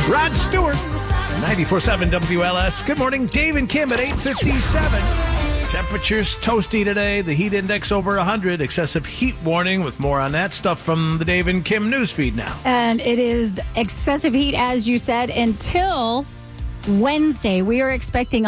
Rod Stewart, 94.7 WLS. Good morning, Dave and Kim at 8:57. Temperatures toasty today. The heat index over 100. Excessive heat warning with more on that stuff from the Dave and Kim newsfeed now. And it is excessive heat, as you said, until Wednesday. We are expecting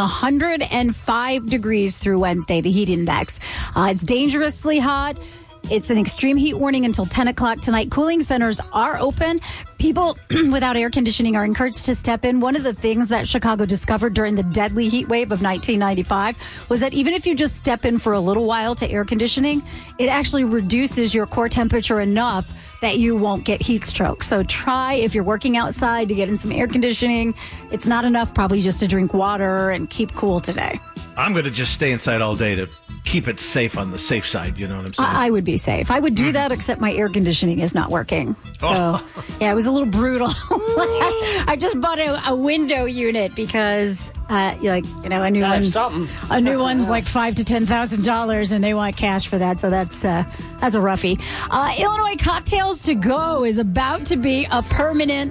105 degrees through Wednesday, the heat index. It's dangerously hot. It's an extreme heat warning until 10 o'clock tonight. Cooling centers are open. People without air conditioning are encouraged to step in. One of the things that Chicago discovered during the deadly heat wave of 1995 was that even if you just step in for a little while to air conditioning, it actually reduces your core temperature enough that you won't get heat stroke. So try, if you're working outside, to get in some air conditioning. It's not enough probably just to drink water and keep cool today. I'm going to just stay inside all day to keep it safe on the safe side. You know what I'm saying? I would be safe. I would do that, except my air conditioning is not working. So, yeah, it was a little brutal. I just bought a window unit because, a new one's like $5,000 to $10,000, and they want cash for that. So that's a roughie. Illinois Cocktails to Go is about to be a permanent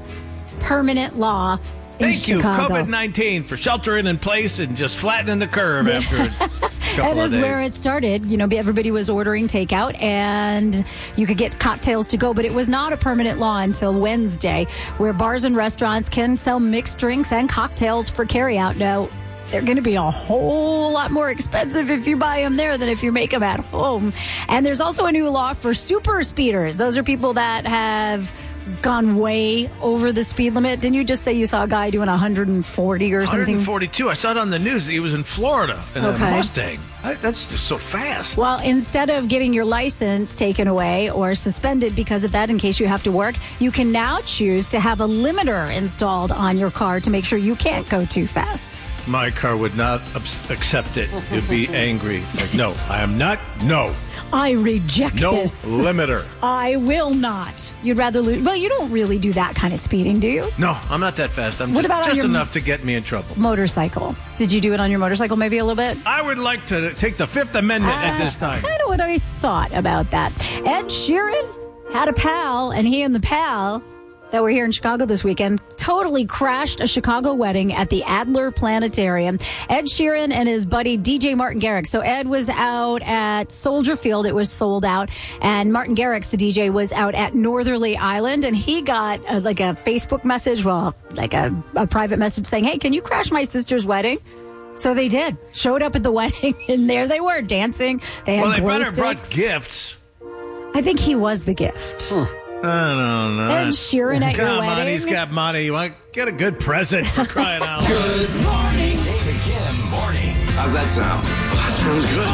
law. Thank you, Chicago. COVID-19, for sheltering in place and just flattening the curve after a couple That is of days. where it started. You know, everybody was ordering takeout, and you could get cocktails to go, but it was not a permanent law until Wednesday, where bars and restaurants can sell mixed drinks and cocktails for carryout. Now, they're going to be a whole lot more expensive if you buy them there than if you make them at home. And there's also a new law for super speeders. Those are people that have gone way over the speed limit. Didn't you just say you saw a guy doing 140 or something? 142. I saw it on the news. He was in Florida in a Mustang. That's just so fast. Well, instead of getting your license taken away or suspended because of that in case you have to work, you can now choose to have a limiter installed on your car to make sure you can't go too fast. My car would not accept it. It'd be angry. It's like, no, I am not. No. I reject No this. limiter. I will not. You'd rather lose. Well, you don't really do that kind of speeding, do you? No, I'm not that fast. I'm What about on just your enough to get me in trouble. Motorcycle. Did you do it on your motorcycle maybe a little bit? I would like to take the Fifth Amendment at this time. That's kind of what I thought about that. Ed Sheeran had a pal, and he and the pal that were here in Chicago this weekend totally crashed a Chicago wedding at the Adler Planetarium. Ed Sheeran and his buddy DJ Martin Garrix. So Ed was out at Soldier Field. It was sold out. And Martin Garrix, the DJ, was out at Northerly Island. And he got a Facebook message, like a private message saying, hey, can you crash my sister's wedding? So they did. Showed up at the wedding, and there they were dancing. They had they glow better sticks. brought gifts. I think he was the gift. I don't know. Ed Sheeran at your Come wedding. on, he's got money. You want to get a good present for crying out loud. Good morning. Dave and Kim mornings. How's that sound? That sounds good.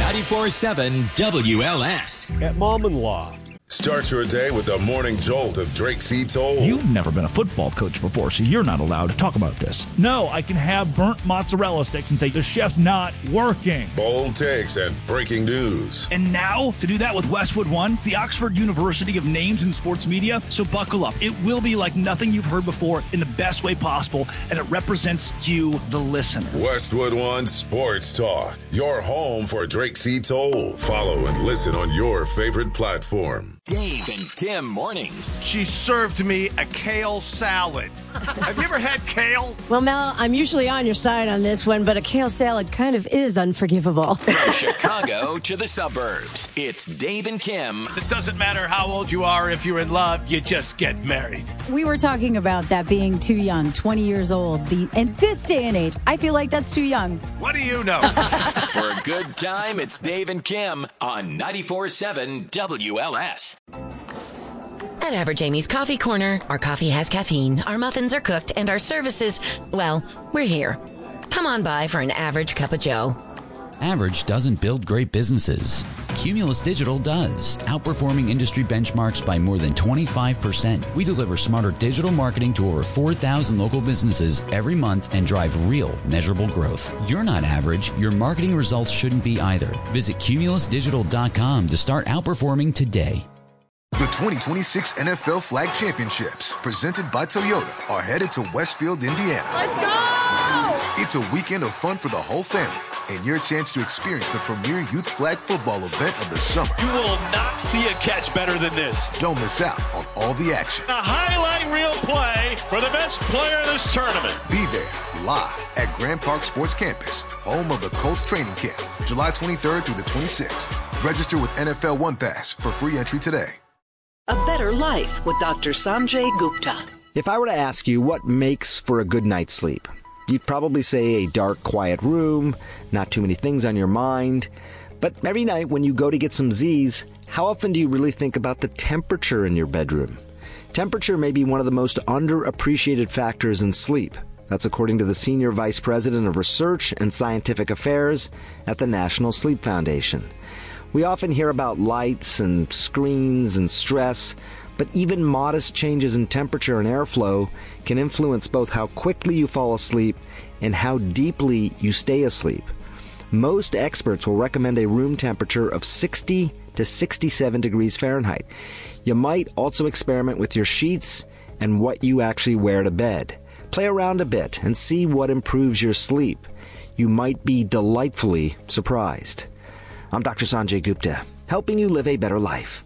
On 94.7 WLS. At Mom-in-Law. Start your day with the morning jolt of Drake C. Toll. You've never been a football coach before, so you're not allowed to talk about this. No, I can have burnt mozzarella sticks and say the chef's not working. Bold takes and breaking news. And now, to do that with Westwood One, the Oxford University of names in sports media, so buckle up. It will be like nothing you've heard before in the best way possible, and it represents you, the listener. Westwood One Sports Talk, your home for Drake C. Toll. Follow and listen on your favorite platform. Dave and Kim mornings. She served me a kale salad. Have you ever had kale? Well, Mel, I'm usually on your side on this one, but a kale salad kind of is unforgivable. From Chicago to the suburbs, it's Dave and Kim. It doesn't matter how old you are. If you're in love, you just get married. We were talking about that being too young, 20 years old. And this day and age, I feel like that's too young. What do you know? For a good time, it's Dave and Kim on 94.7 WLS. At Average Amy's Coffee Corner, our coffee has caffeine, our muffins are cooked, and our services, well, we're here. Come on by for an average cup of joe. Average doesn't build great businesses. Cumulus Digital does, outperforming industry benchmarks by more than 25%. We deliver smarter digital marketing to over 4,000 local businesses every month and drive real, measurable growth. You're not average. Your marketing results shouldn't be either. Visit cumulusdigital.com to start outperforming today. The 2026 NFL Flag Championships, presented by Toyota, are headed to Westfield, Indiana. Let's go! It's a weekend of fun for the whole family and your chance to experience the premier youth flag football event of the summer. You will not see a catch better than this. Don't miss out on all the action. A highlight reel play fight for the best player in this tournament. Be there live at Grand Park Sports Campus, home of the Colts training camp, July 23rd through the 26th. Register with NFL One Pass for free entry today. A better life with Dr. Sanjay Gupta. If I were to ask you what makes for a good night's sleep, you'd probably say a dark, quiet room, not too many things on your mind. But every night when you go to get some Z's, how often do you really think about the temperature in your bedroom? Temperature may be one of the most underappreciated factors in sleep. That's according to the Senior Vice President of Research and Scientific Affairs at the National Sleep Foundation. We often hear about lights and screens and stress, but even modest changes in temperature and airflow can influence both how quickly you fall asleep and how deeply you stay asleep. Most experts will recommend a room temperature of 60 to 67 degrees Fahrenheit. You might also experiment with your sheets and what you actually wear to bed. Play around a bit and see what improves your sleep. You might be delightfully surprised. I'm Dr. Sanjay Gupta, helping you live a better life.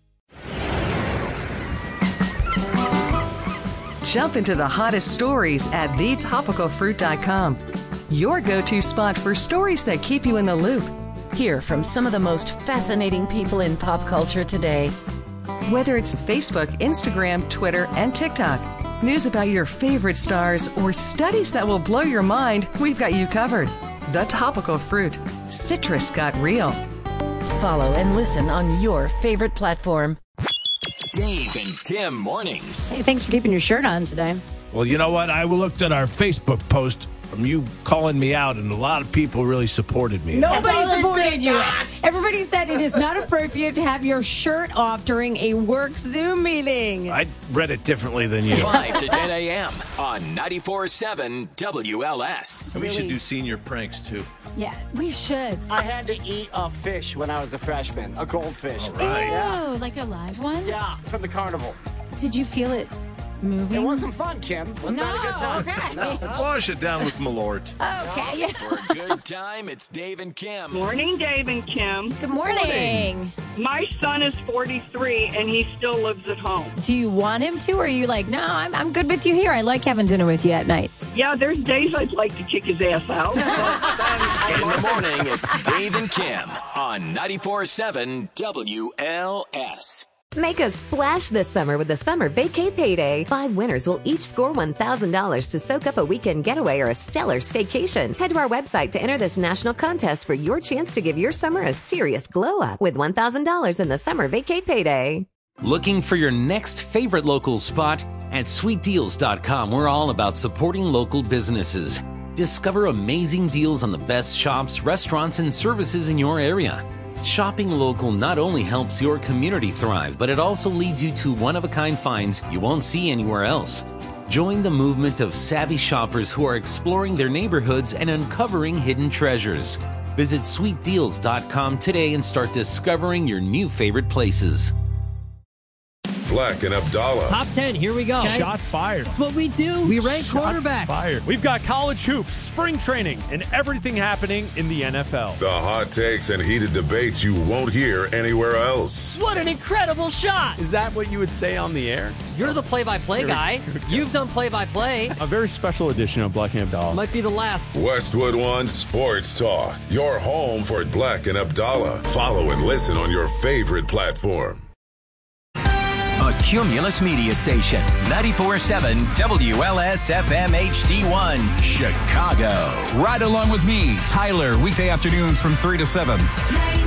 Jump into the hottest stories at thetopicalfruit.com. Your go-to spot for stories that keep you in the loop. Hear from some of the most fascinating people in pop culture today. Whether it's Facebook, Instagram, Twitter, and TikTok, news about your favorite stars, or studies that will blow your mind, we've got you covered. The Topical Fruit. Citrus got real. Follow and listen on your favorite platform. Dave and Tim mornings. Hey, thanks for keeping your shirt on today. Well, you know what? I looked at our Facebook post from you calling me out, and a lot of people really supported me. Nobody supported you. Everybody said it is not appropriate to have your shirt off during a work Zoom meeting. I read it differently than you. 5 to 10 a.m. on 94.7 WLS. We should do senior pranks, too. Yeah, we should. I had to eat a fish when I was a freshman, a goldfish. All right. Ew, like a live one? Yeah, from the carnival. Did you feel it moving? It wasn't fun, Kim. Was that a good time? Okay. No. Wash it down with Malort. Okay. For a good time, it's Dave and Kim. Morning, Dave and Kim. Good morning. My son is 43, and he still lives at home. Do you want him to, or are you like, no, I'm good with you here. I like having dinner with you at night. Yeah, there's days I'd like to kick his ass out. In the morning, it's Dave and Kim on 94.7 WLS. Make a splash this summer with the Summer Vacay Payday. 5 winners will each score $1,000 to soak up a weekend getaway or a stellar staycation. Head to our website to enter this national contest for your chance to give your summer a serious glow up with $1,000 in the Summer Vacay Payday. Looking for your next favorite local spot? At sweetdeals.com, we're all about supporting local businesses. Discover amazing deals on the best shops, restaurants, and services in your area. Shopping local not only helps your community thrive, but it also leads you to one-of-a-kind finds you won't see anywhere else. Join the movement of savvy shoppers who are exploring their neighborhoods and uncovering hidden treasures. Visit sweetdeals.com today and start discovering your new favorite places. Black and Abdallah. Top 10, here we go. Okay. Shots fired. That's what we do. We rank quarterbacks. Fired. We've got college hoops, spring training, and everything happening in the NFL. The hot takes and heated debates you won't hear anywhere else. What an incredible shot. Is that what you would say on the air? You're the play-by-play guy. You've done play-by-play. A very special edition of Black and Abdallah. Might be the last. Westwood One Sports Talk. Your home for Black and Abdallah. Follow and listen on your favorite platform. A Cumulus Media Station, 94.7 WLS FM HD1, Chicago. Ride along with me, Tyler, weekday afternoons from 3 to 7.